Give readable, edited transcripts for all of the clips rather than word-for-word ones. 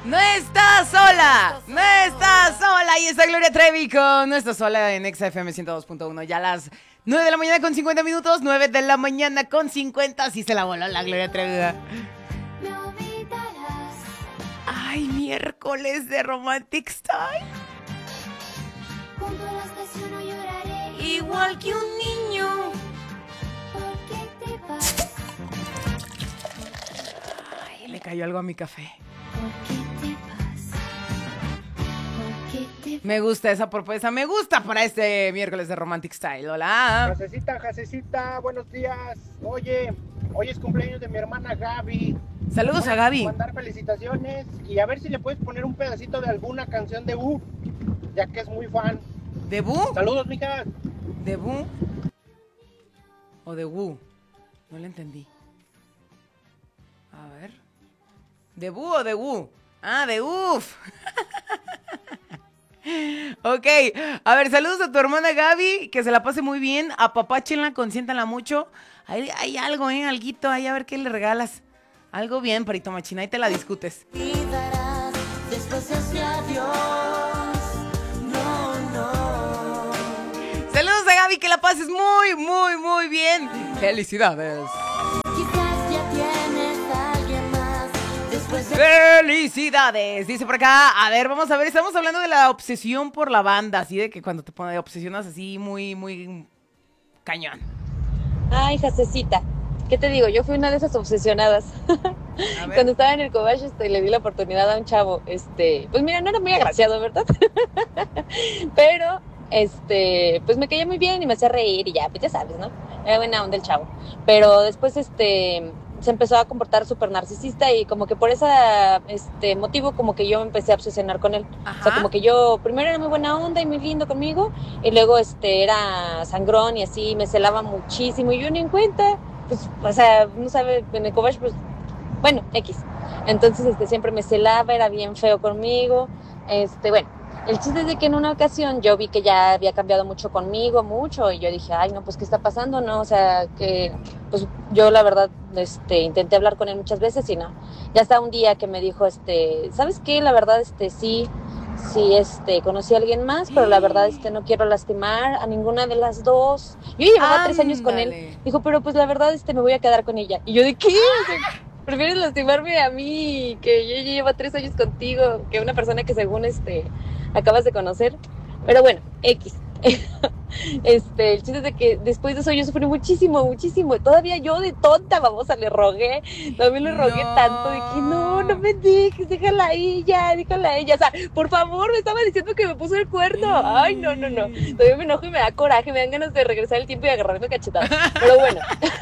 No estás sola, no estás sola. Y está Gloria Trevi con No estás sola en XFM 102.1. Ya a las 9 de la mañana con 50 minutos. 9 de la mañana con 50. Sí se la voló la Gloria Trevi. Ay, miércoles de Romantic Style. Igual que un niño. Ay, le cayó algo a mi café. Me gusta esa propuesta, me gusta para este miércoles de Romantic Style. Hola. Jacecita, buenos días. Oye, hoy es cumpleaños de mi hermana Gaby. Saludos a Gaby. Mandar felicitaciones y a ver si le puedes poner un pedacito de alguna canción de U, ya que es muy fan. ¿De Bu? Saludos, mija. ¿De Bu? ¿O de Wu? No le entendí. A ver. ¿De Bu o de Wu? Ah, de Uf. Ok, a ver, saludos a tu hermana Gaby, que se la pase muy bien, apapáchenla, consiéntanla mucho. Hay algo, alguito, ahí a ver qué le regalas. Algo bien, Parito Machina, ahí te la discutes. Saludos a Gaby, que la pases muy, muy, muy bien. Felicidades. ¡Felicidades! Dice por acá, a ver, vamos a ver, estamos hablando de la obsesión por la banda, así de que cuando te obsesionas así muy, muy cañón. Ay, Jacecita, ¿qué te digo? Yo fui una de esas obsesionadas. Cuando estaba en el Cobach, le di la oportunidad a un chavo, pues mira, no era muy agraciado, ¿verdad? Pero, pues me caía muy bien y me hacía reír y ya, pues ya sabes, ¿no? Era buena onda el chavo. Pero después, se empezó a comportar súper narcisista y como que por ese motivo como que yo me empecé a obsesionar con él. Ajá. O sea, como que yo primero era muy buena onda y muy lindo conmigo y luego era sangrón y así me celaba muchísimo y yo ni en cuenta, pues, o sea, no sabe, en el Cobach, pues, bueno, X. Entonces, siempre me celaba, era bien feo conmigo, bueno. El chiste es de que en una ocasión yo vi que ya había cambiado mucho conmigo, mucho, y yo dije, ay, no, pues, ¿qué está pasando? No, o sea, que, pues, yo la verdad, intenté hablar con él muchas veces y no. Ya hasta un día que me dijo, ¿sabes qué? La verdad, sí, conocí a alguien más, pero la verdad, no quiero lastimar a ninguna de las dos. Yo llevaba 3 años con él. Dijo, pero pues la verdad, me voy a quedar con ella. Y yo de, ¿qué? O sea, ¿prefieres lastimarme a mí que yo llevo 3 años contigo que una persona que según, acabas de conocer? Pero bueno, X. El chiste es de que después de eso yo sufrí muchísimo, muchísimo. Todavía yo de tonta, babosa, le rogué. También le rogué tanto de que no me dejes, déjala a ella. O sea, por favor, me estaba diciendo que me puso el cuerno. Ay, no. Todavía me enojo y me da coraje, me dan ganas de regresar el tiempo y agarrarme cachetadas. Pero bueno.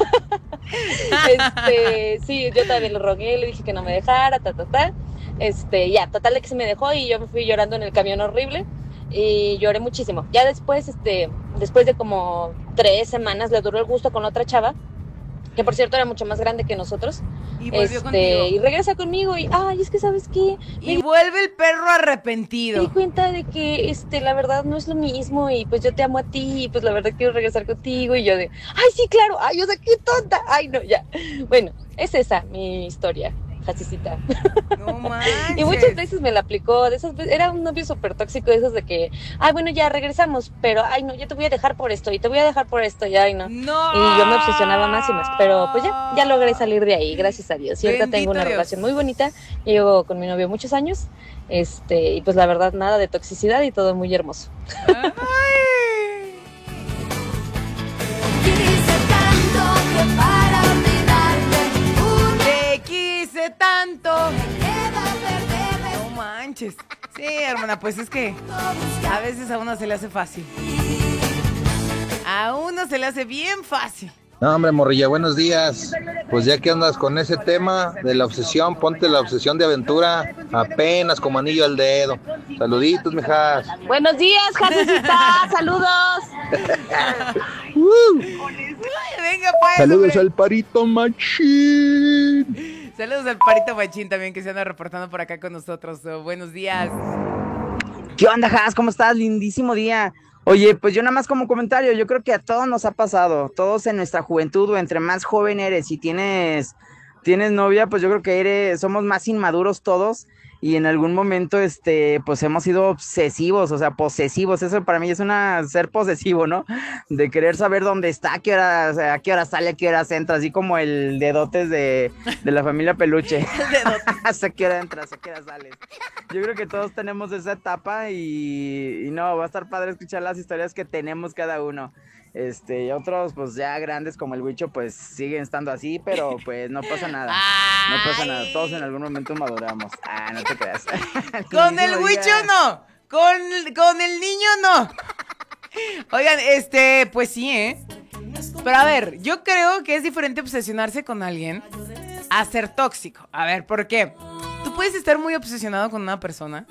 Sí, yo todavía le rogué, le dije que no me dejara, ya, total de que se me dejó y yo me fui llorando en el camión horrible y lloré muchísimo. Ya después, después de como 3 semanas le duró el gusto con otra chava, que por cierto era mucho más grande que nosotros. Y volvió contigo. Y regresa conmigo y, ay, es que ¿sabes qué? Y vuelve el perro arrepentido. Me di cuenta de que, la verdad no es lo mismo y pues yo te amo a ti y pues la verdad quiero regresar contigo y yo de, ay, sí, claro, ay, o sea, qué tonta, ay, no, ya. Bueno, es esa mi historia. Jacecita. No manches. Y muchas veces me la aplicó, de esas veces, era un novio súper tóxico, de esos de que, ay, bueno, ya regresamos, pero, ay, no, yo te voy a dejar por esto, y te voy a dejar por esto, y ay, no. No. Y yo me obsesionaba más y más, pero pues ya logré salir de ahí, gracias a Dios. Y ahorita tengo una relación muy bonita, llevo con mi novio muchos años, y pues la verdad, nada de toxicidad y todo muy hermoso. Ay. Quise tanto que para te quise tanto. No manches. Sí, hermana, pues es que a veces a uno se le hace fácil. A uno se le hace bien fácil. No, hombre, morrilla, buenos días. Pues ya que andas con ese tema de la obsesión, ponte la obsesión de aventura apenas como anillo al dedo. Saluditos, mijas. Buenos días, Jacecita. Saludos. Venga, pues. Saludos al Parito Machín. Saludos al Parito Machín también que se anda reportando por acá con nosotros. Buenos días. ¿Qué onda, Jas? ¿Cómo estás? Lindísimo día. Oye, pues yo nada más como comentario, yo creo que a todos nos ha pasado, todos en nuestra juventud o entre más joven eres y tienes novia, pues yo creo que somos más inmaduros todos y en algún momento, pues hemos sido obsesivos, o sea, posesivos. Eso para mí es ser posesivo, ¿no? De querer saber dónde está, a qué hora sale, a qué hora entra, así como el dedotes de la familia Peluche. Hasta qué hora entras, a qué hora sales. Yo creo que todos tenemos esa etapa y no, va a estar padre escuchar las historias que tenemos cada uno. Y otros, pues ya grandes como el Huicho, pues siguen estando así, pero pues no pasa nada. No pasa nada, todos en algún momento maduramos. No te creas. Con el Huicho no, con el niño no. Oigan, pues sí, ¿eh? Pero a ver, yo creo que es diferente obsesionarse con alguien a ser tóxico. A ver, ¿por qué? Tú puedes estar muy obsesionado con una persona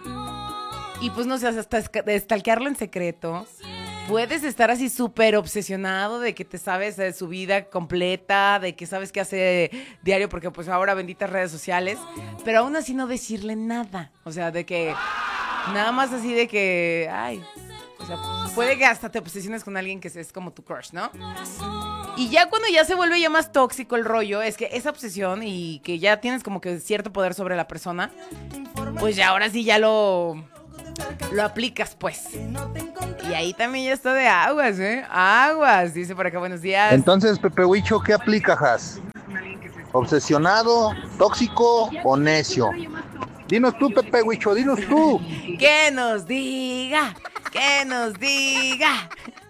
y pues no sé, hasta stalkearlo en secreto. Puedes estar así súper obsesionado de que te sabes de su vida completa, de que sabes qué hace diario, porque pues ahora benditas redes sociales, pero aún así no decirle nada. O sea, de que nada más así de que, o sea, puede que hasta te obsesiones con alguien que es como tu crush, ¿no? Y ya cuando ya se vuelve ya más tóxico el rollo, es que esa obsesión y que ya tienes como que cierto poder sobre la persona, pues ya ahora sí ya lo aplicas, pues. Y ahí también ya está de aguas, ¿eh? Aguas, dice por acá, buenos días. Entonces, Pepe Huicho, ¿qué aplica, Has? ¿Obsesionado, tóxico o necio? Dinos tú, Pepe Huicho, dinos tú. Que nos diga, que nos diga.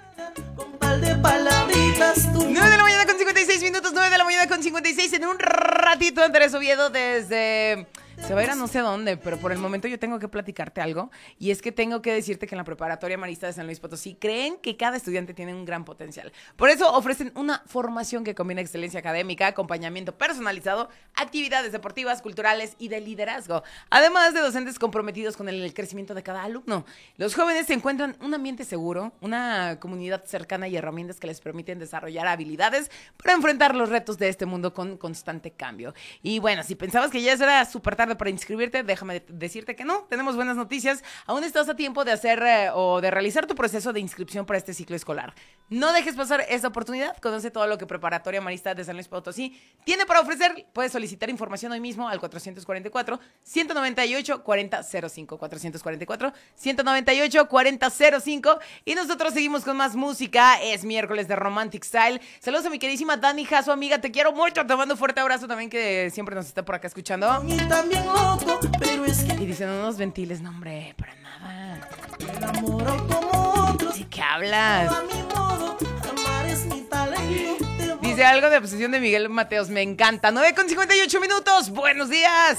9 de la mañana con 56 minutos, 9 de la mañana con 56. En un ratito Andrés Oviedo desde... Se va a ir a no sé dónde, pero por el momento yo tengo que platicarte algo. Y es que tengo que decirte que en la Preparatoria Marista de San Luis Potosí creen que cada estudiante tiene un gran potencial. Por eso ofrecen una formación que combina excelencia académica, acompañamiento personalizado, actividades deportivas, culturales y de liderazgo. Además de docentes comprometidos con el crecimiento de cada alumno. Los jóvenes se encuentran un ambiente seguro, una comunidad cercana y herramientas que les permiten desarrollar habilidades para enfrentar los retos de este mundo con constante cambio. Y bueno, si pensabas que ya era súper tarde para inscribirte, déjame decirte que no, tenemos buenas noticias. Aún estás a tiempo de hacer o de realizar tu proceso de inscripción para este ciclo escolar. No dejes pasar esta oportunidad, conoce todo lo que Preparatoria Marista de San Luis Potosí tiene para ofrecer. Puedes solicitar información hoy mismo al 444-198-4005, 444-198-4005, y nosotros seguimos con más música. Es miércoles de Romantic Style. Saludos a mi queridísima Dani Jasso, amiga, te quiero mucho, te mando un fuerte abrazo también, que siempre nos está por acá escuchando. Y también loco, pero es que Y dicen unos ventiles, no hombre, para nada. me enamoro como otros. ¿De qué hablas? A mi modo, amar es mi talento. Dice algo de obsesión de Miguel Mateos, me encanta. 9 con 58 minutos, buenos días.